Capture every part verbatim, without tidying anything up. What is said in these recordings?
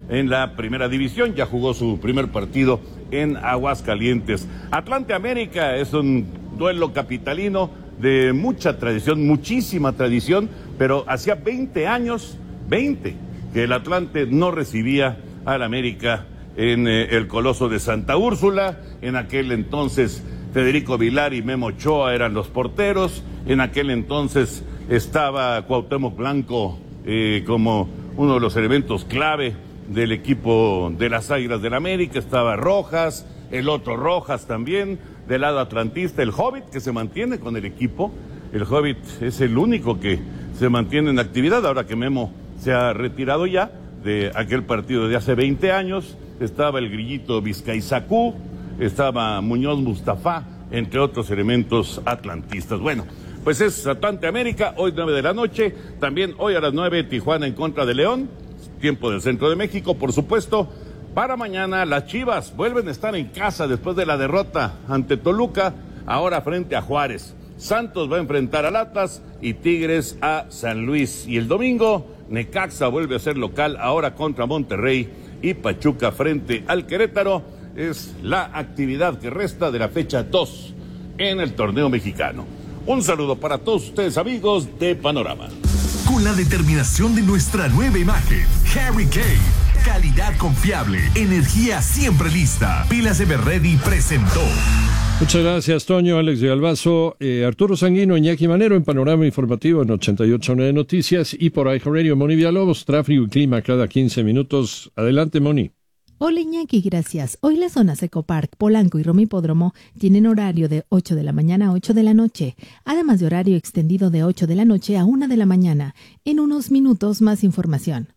en la primera división, ya jugó su primer partido en Aguascalientes. Atlante América es un duelo capitalino de mucha tradición, muchísima tradición, pero hacía veinte años, veinte, que el Atlante no recibía al América en eh, el Coloso de Santa Úrsula. En aquel entonces Federico Vilar y Memo Ochoa eran los porteros, en aquel entonces estaba Cuauhtémoc Blanco eh, como uno de los elementos clave del equipo de las Águilas del América, estaba Rojas, el otro Rojas también, del lado atlantista, el Hobbit, que se mantiene con el equipo. El Hobbit es el único que se mantiene en actividad, ahora que Memo se ha retirado ya de aquel partido de hace veinte años. Estaba el Grillito Vizcaizacú, estaba Muñoz Mustafa, entre otros elementos atlantistas. Bueno, pues es Atlante América, hoy nueve de la noche, también hoy a las nueve Tijuana en contra de León, tiempo del centro de México, por supuesto. Para mañana las Chivas vuelven a estar en casa después de la derrota ante Toluca, ahora frente a Juárez. Santos va a enfrentar al Atlas y Tigres a San Luis. Y el domingo Necaxa vuelve a ser local, ahora contra Monterrey, y Pachuca frente al Querétaro. Es la actividad que resta de la fecha dos en el torneo mexicano. Un saludo para todos ustedes, amigos de Panorama. Con la determinación de nuestra nueva imagen, Harry Kane, calidad confiable, energía siempre lista. Pilas Everready presentó. Muchas gracias, Toño, Alex de Albazo, eh, Arturo Sanguino, Iñaki Manero en Panorama Informativo en ochenta y ocho punto nueve Noticias y por iHeartRadio, Moni Villalobos, tráfico y clima cada quince minutos. Adelante, Moni. Hola Iñaki, gracias. Hoy las zonas Ecopark, Polanco y Roma Hipódromo tienen horario de ocho de la mañana a ocho de la noche, además de horario extendido de ocho de la noche a una de la mañana. En unos minutos más información.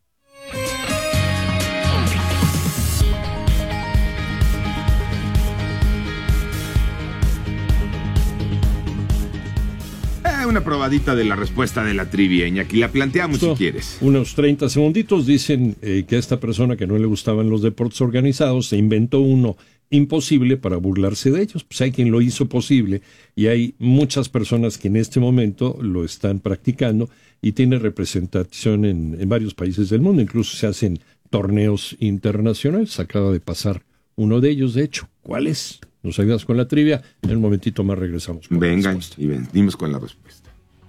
Una probadita de la respuesta de la trivia, Iñaki, la planteamos Justo, si quieres. Unos treinta segunditos. Dicen eh, que a esta persona que no le gustaban los deportes organizados se inventó uno imposible para burlarse de ellos. Pues hay quien lo hizo posible y hay muchas personas que en este momento lo están practicando y tiene representación en, en varios países del mundo. Incluso se hacen torneos internacionales. Acaba de pasar uno de ellos, de hecho. ¿Cuál es? Nos ayudas con la trivia. En un momentito más regresamos con Venga, la respuesta. y venimos con la respuesta.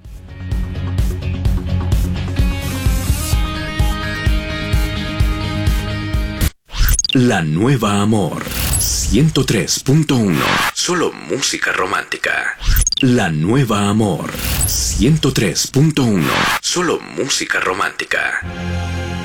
La Nueva Amor ciento tres punto uno. Solo música romántica. La Nueva Amor ciento tres punto uno. Solo música romántica.